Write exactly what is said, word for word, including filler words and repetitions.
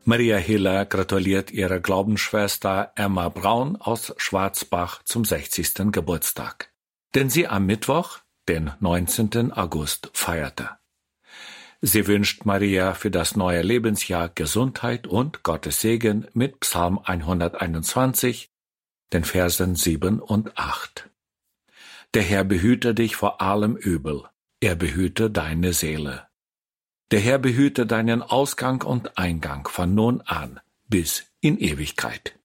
Maria Hiller gratuliert ihrer Glaubensschwester Emma Braun aus Schwarzbach zum sechzigsten Geburtstag, den sie am Mittwoch, den neunzehnten August, feierte. Sie wünscht Maria für das neue Lebensjahr Gesundheit und Gottes Segen mit Psalm hunderteinundzwanzig, den Versen sieben und acht. Der Herr behüte dich vor allem Übel, er behüte deine Seele. Der Herr behüte deinen Ausgang und Eingang von nun an bis in Ewigkeit.